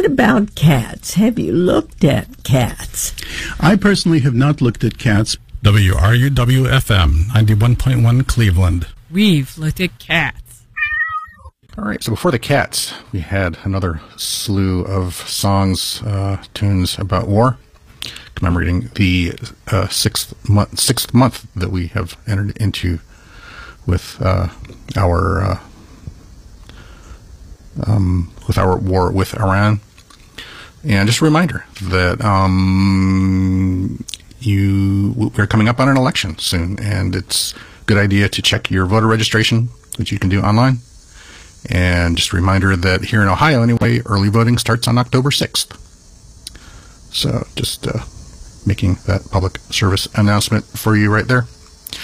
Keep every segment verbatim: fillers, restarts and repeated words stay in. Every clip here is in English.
what about Cats? Have you looked at Cats? I personally have not looked at Cats. W R U W F M, ninety-one point one Cleveland. We've looked at Cats. All right, so before the Cats, we had another slew of songs, uh, tunes about war, commemorating the uh, sixth month, sixth month that we have entered into with uh, our uh, um, with our war with Iran. And just a reminder that um, you we're coming up on an election soon, and it's a good idea to check your voter registration, which you can do online. And just a reminder that here in Ohio, anyway, early voting starts on October sixth. So just uh, making that public service announcement for you right there.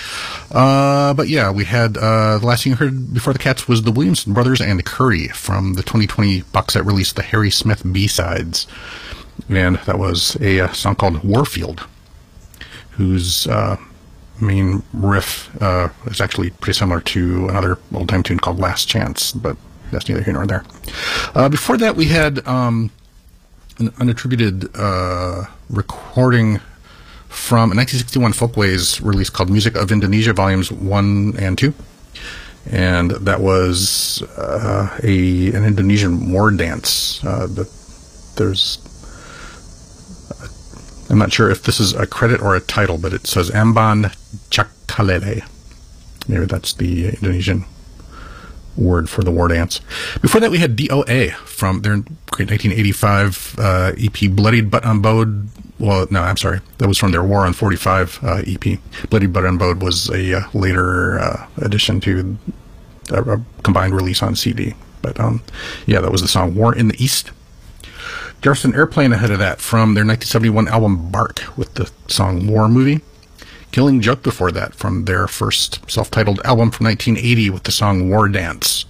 Uh, but yeah, we had, uh, the last thing you heard before the Cats was the Williamson Brothers and Curry from the twenty twenty box set release, the Harry Smith B-Sides. And that was a, uh song called Warfield, whose, uh, main riff, uh, is actually pretty similar to another old-time tune called Last Chance, but that's neither here nor there. Uh, before that, we had, um, an unattributed, uh, recording from a nineteen sixty-one Folkways release called Music of Indonesia, Volumes one and two. And that was uh, a an Indonesian war dance. Uh, that there's, uh, I'm not sure if this is a credit or a title, but it says Amban Cakalele. Maybe that's the Indonesian word for the war dance. Before that, we had D O A from their great nineteen eighty-five uh, E P Bloodied But Unbowed. Well, no, I'm sorry. That was from their War on forty-five uh, E P. Bloodied But Unbowed was a uh, later uh, addition to a, a combined release on C D. But um, yeah, that was the song War in the East. Jefferson Airplane ahead of that from their nineteen seventy-one album Bark with the song War Movie. Killing Joke before that from their first self-titled album from nineteen eighty with the song War Dance.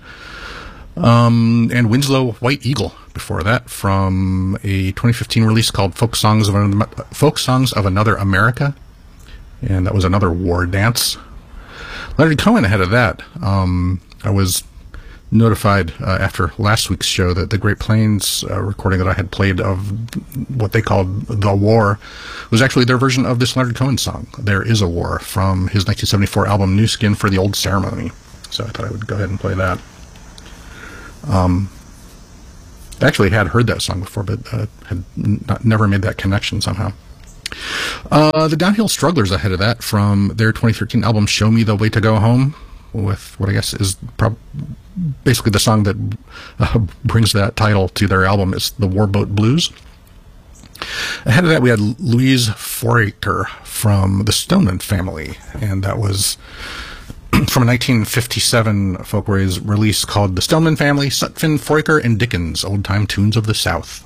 Um, and Winslow White Eagle before that from a twenty fifteen release called Folk Songs of Another, Folk Songs of Another America. And that was another war dance. Leonard Cohen ahead of that. Um, I was notified uh, after last week's show that the Great Plains uh, recording that I had played of what they called The War was actually their version of this Leonard Cohen song, There Is a War, from his nineteen seventy-four album New Skin for the Old Ceremony. So I thought I would go ahead and play that. Um, I actually had heard that song before, but uh, had not, never made that connection somehow. Uh, the Downhill Strugglers ahead of that from their twenty thirteen album Show Me the Way to Go Home, with what I guess is prob- basically the song that uh, brings that title to their album. It's the Warboat Blues. Ahead of that, we had Louise Foraker from the Stoneman Family, and that was from a nineteen fifty-seven Folkways release called The Stoneman Family, Sutphin, Foraker, and Dickens, Old-Time Tunes of the South.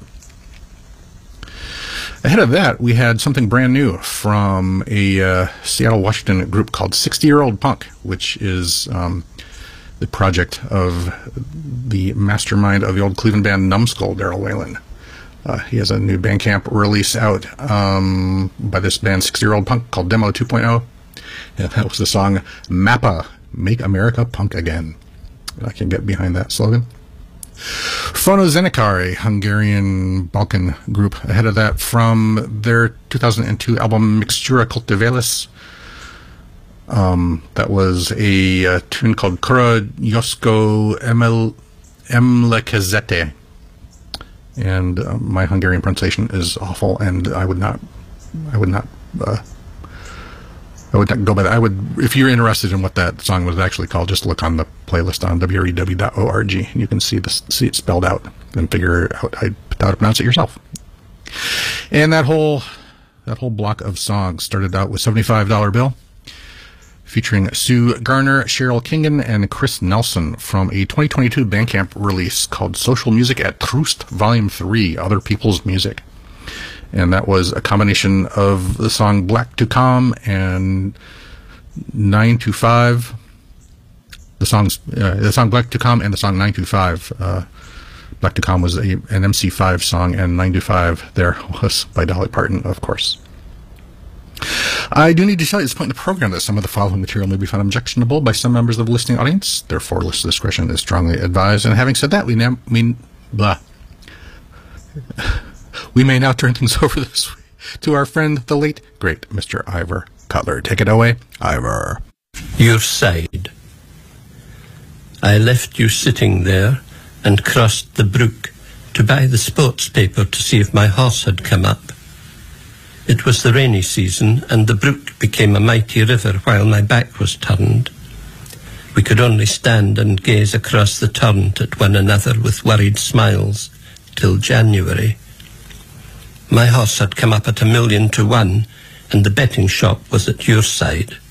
Ahead of that, we had something brand new from a uh, Seattle, Washington group called sixty-Year-Old Punk, which is um, the project of the mastermind of the old Cleveland band Numbskull, Daryl Whalen. Uh, he has a new Bandcamp release out um, by this band, sixty-Year-Old Punk, called Demo two point oh. And that was the song Mappa, Make America Punk Again. I can get behind that slogan. Phono Zenikar, a Hungarian Balkan group, ahead of that from their two thousand two album Mixtura Cultivalis. Um, that was a, uh tune called Kura Josko Emel Emlekazete. And uh, my Hungarian pronunciation is awful, and I would not, I would not, uh, I would not go by that. I would, if you're interested in what that song was actually called, just look on the playlist on W R E W dot org, and you can see this, see it spelled out and figure out how to pronounce it yourself. And that whole, that whole block of songs started out with seventy-five dollar Bill, featuring Sue Garner, Cheryl Kingen, and Chris Nelson from a twenty twenty-two Bandcamp release called Social Music at Troost, Volume three, Other People's Music. And that was a combination of the song Black to Calm and nine two five. The songs, uh, the song Black to Calm and the song nine two five. Uh, Black to Calm was a, an M C five song, and nine two five there was by Dolly Parton, of course. I do need to tell you at this point in the program that some of the following material may be found objectionable by some members of the listening audience. Therefore, listener discretion is strongly advised. And having said that, we now, we, blah. We may now turn things over this way to our friend, the late, great Mister Ivor Cutler. Take it away, Ivor. Your side. I left you sitting there and crossed the brook to buy the sports paper to see if my horse had come up. It was the rainy season, and the brook became a mighty river while my back was turned. We could only stand and gaze across the torrent at one another with worried smiles till January. My horse had come up at a million to one, and the betting shop was at your side.